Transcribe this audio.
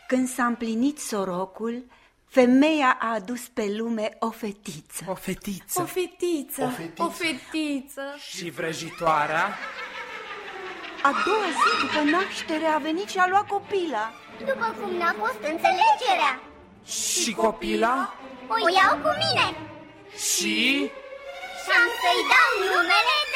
Când s-a împlinit sorocul, femeia a adus pe lume o fetiță. O fetiță. O fetiță. O fetiță. O fetiță. Și vrăjitoarea? A doua zi după naștere a venit și a luat copila. După cum n-a fost înțelegerea. Și copila? O iau cu mine Și? și am să-i dau numele